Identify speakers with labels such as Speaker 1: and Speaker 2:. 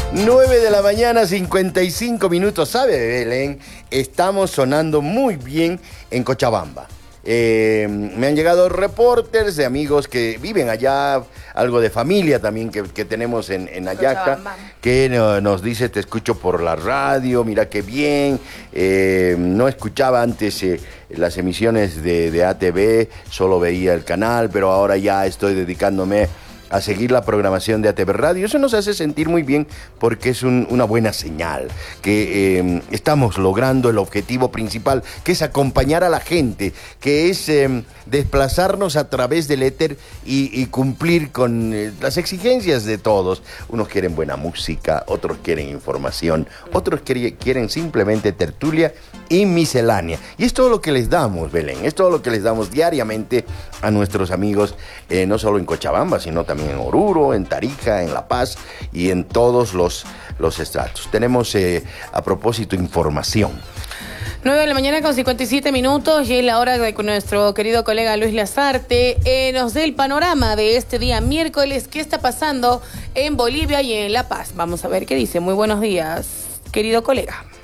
Speaker 1: 9 de la mañana, 55 minutos. ¿Sabe, Belén? Estamos sonando muy bien en Cochabamba. Me han llegado reportes de amigos que viven allá, algo de familia también que tenemos en Ayaca, que nos dice: te escucho por la radio, mira qué bien. No escuchaba antes las emisiones de ATV, solo veía el canal, pero ahora ya estoy dedicándome a seguir la programación de ATV Radio. Eso nos hace sentir muy bien porque es una buena señal, que estamos logrando el objetivo principal, que es acompañar a la gente, que es desplazarnos a través del éter y cumplir con las exigencias de todos. Unos quieren buena música, otros quieren información, otros quieren simplemente tertulia y miscelánea. Y es todo lo que les damos, Belén, es todo lo que les damos diariamente a nuestros amigos, no solo en Cochabamba, sino también en Oruro, en Tarija, en La Paz y en todos los estratos. Tenemos, a propósito, información.
Speaker 2: 9 de la mañana con 57 minutos y es la hora de que nuestro querido colega Luis Lazarte nos dé el panorama de este día miércoles. ¿Qué está pasando en Bolivia y en La Paz? Vamos a ver qué dice. Muy buenos días, querido colega.